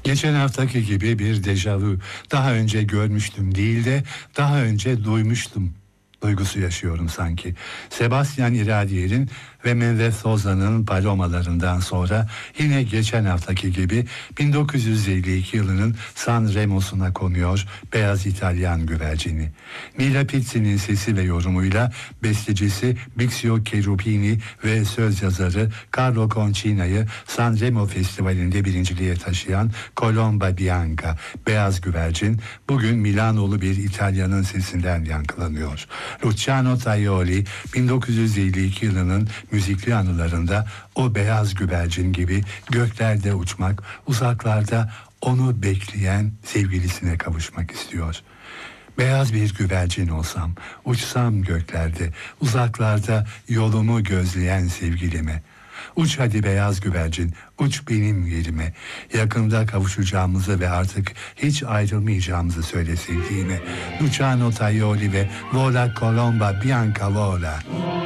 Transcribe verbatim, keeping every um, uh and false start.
Geçen haftaki gibi bir dejavu. Daha önce görmüştüm değil de daha önce duymuştum duygusu yaşıyorum sanki. Sebastian Iradier'in ve Mendes Soza'nın Palomalarından sonra yine geçen haftaki gibi bin dokuz yüz elli iki yılının San Remo'suna konuyor Beyaz İtalyan Güvercini. Mila Pizzi'nin sesi ve yorumuyla bestecisi Bixio Cherubini ve söz yazarı Carlo Concina'yı San Remo Festivali'nde birinciliğe taşıyan Colomba Bianca, Beyaz Güvercin, bugün Milanolu bir İtalyanın sesinden yankılanıyor. Luciano Tajoli bin dokuz yüz elli iki yılının müzikli anılarında o beyaz güvercin gibi göklerde uçmak, uzaklarda onu bekleyen sevgilisine kavuşmak istiyor. Beyaz bir güvercin olsam, uçsam göklerde, uzaklarda yolumu gözleyen sevgilime. Uç hadi beyaz güvercin, uç benim yerime. Yakında kavuşacağımızı ve artık hiç ayrılmayacağımızı söyle sevdiğime. Luciano Tajoli ve Vola Colomba Bianca Vola.